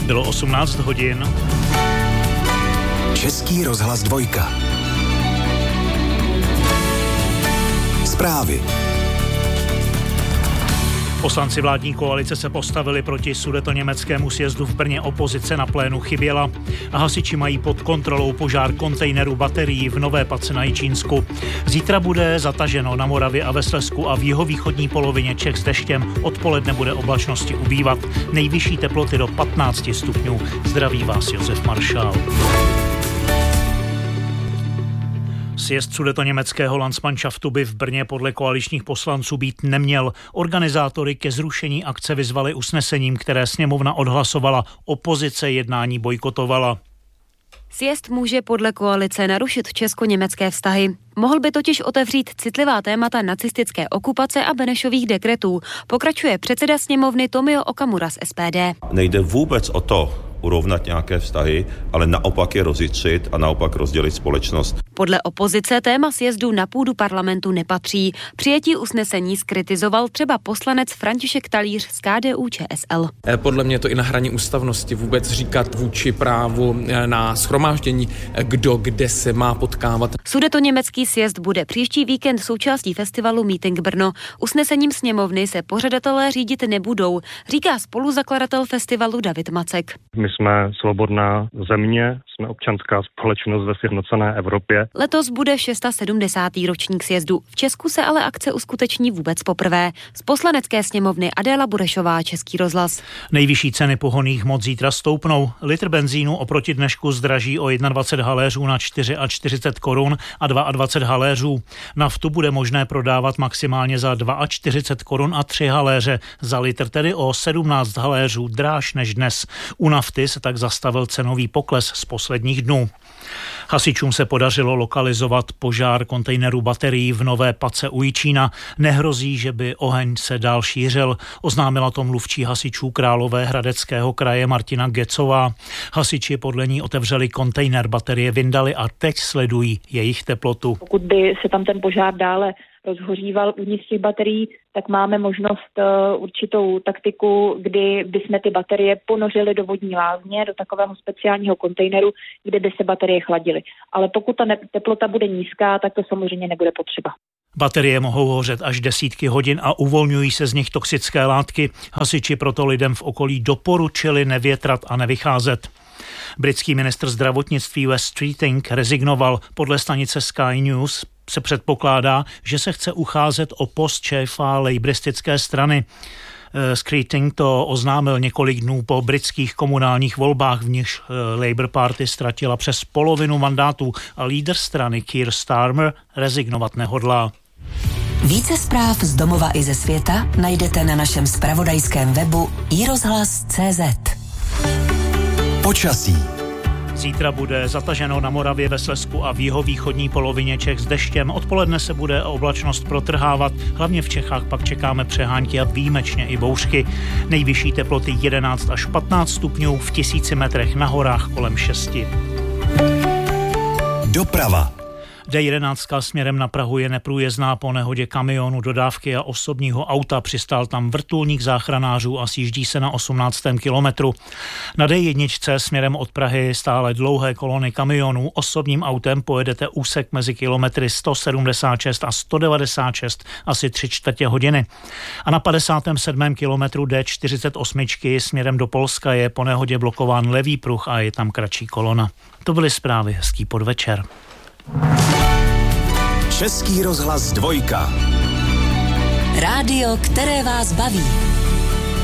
Bylo 18 hodin. Český rozhlas 2. Zprávy. Poslanci vládní koalice se postavili proti sudetoněmeckému sjezdu v Brně, opozice na plénu chyběla a hasiči mají pod kontrolou požár kontejneru baterií v Nové Pace na Jičínsku. Zítra bude zataženo na Moravě a ve Slezsku a v jihovýchodní polovině Čech s deštěm. Odpoledne bude oblačnosti ubývat. Nejvyšší teploty do 15 stupňů. Zdraví vás Josef Maršál. Sjezd sudetoněmeckého Landsmannschaftu by v Brně podle koaličních poslanců být neměl. Organizátory ke zrušení akce vyzvali usnesením, které sněmovna odhlasovala. Opozice jednání bojkotovala. Sjezd může podle koalice narušit česko-německé vztahy. Mohl by totiž otevřít citlivá témata nacistické okupace a Benešových dekretů. Pokračuje předseda sněmovny Tomio Okamura z SPD. Nejde vůbec o to urovnat nějaké vztahy, ale naopak je rozjitřit a naopak rozdělit společnost. Podle opozice téma sjezdu na půdu parlamentu nepatří. Přijetí usnesení zkritizoval třeba poslanec František Talíř z KDU-ČSL. Podle mě to i na hraně ústavnosti vůbec říkat vůči právu na shromáždění, kdo kde se má potkávat. Sudetoněmecký sjezd bude příští víkend součástí festivalu Meeting Brno. Usnesením sněmovny se pořadatelé řídit nebudou, říká spoluzakladatel festivalu David Macek. My jsme svobodná země, jsme občanská společnost ve sjednocené Evropě. Letos bude 670. ročník sjezdu. V Česku se ale akce uskuteční vůbec poprvé. Z poslanecké sněmovny Adéla Burešová, Český rozhlas. Nejvyšší ceny pohonných hmot zítra stoupnou. Litr benzínu oproti dnešku zdraží o 21 haléřů na 44 korun a 22 haléřů. Naftu bude možné prodávat maximálně za 42 korun a 3 haléře. Za litr tedy o 17 haléřů dráž než dnes. U nafty se tak zastavil cenový pokles z posledních dnů. Hasičům se podařilo lokalizovat požár kontejneru baterií v Nové Pace u Jičína. Nehrozí, že by oheň se dál šířil, oznámila to mluvčí hasičů Královéhradeckého kraje Martina Gecová. Hasiči podle ní otevřeli kontejner, baterie vyndali a teď sledují jejich teplotu. Pokud by se tam ten požár dále rozhoříval uvnitř těch baterií, tak máme možnost určitou taktiku, kdy bychom ty baterie ponořili do vodní lázně, do takového speciálního kontejneru, kde by se baterie chladily. Ale pokud ta teplota bude nízká, tak to samozřejmě nebude potřeba. Baterie mohou hořet až desítky hodin a uvolňují se z nich toxické látky. Hasiči proto lidem v okolí doporučili nevětrat a nevycházet. Britský ministr zdravotnictví Wes Streeting rezignoval. Podle stanice Sky News se předpokládá, že se chce ucházet o post šéfa lejbristické strany. Streeting to oznámil několik dnů po britských komunálních volbách, v nichž Labour Party ztratila přes polovinu mandátů a lídr strany Keir Starmer rezignovat nehodlá. Více zpráv z domova i ze světa najdete na našem zpravodajském webu iRozhlas.cz. Počasí. Zítra bude zataženo na Moravě, ve Slezsku a v jihovýchodní polovině Čech s deštěm. Odpoledne se bude oblačnost protrhávat. Hlavně v Čechách pak čekáme přehánky a výjimečně i bouřky. Nejvyšší teploty 11 až 15 stupňů, v 1000 metrech, na horách kolem 6. Doprava. D11 směrem na Prahu je neprůjezdná po nehodě kamionu, dodávky a osobního auta. Přistál tam vrtulník záchranářů a sjíždí se na 18. kilometru. Na D1 směrem od Prahy stále dlouhé kolony kamionů. Osobním autem pojedete úsek mezi kilometry 176 a 196 asi 3/4 hodiny. A na 57. kilometru D48 směrem do Polska je po nehodě blokován levý pruh a je tam kratší kolona. To byly zprávy, hezký podvečer. Český rozhlas 2. Rádio, které vás baví.